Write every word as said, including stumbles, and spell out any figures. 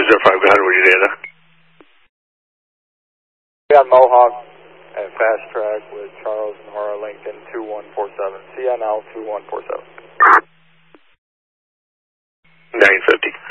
zero five, go ahead with your data. We got Mohawk and Fast Track with Charles Nora Lincoln two one four seven, C N L two one four seven. nine fifty.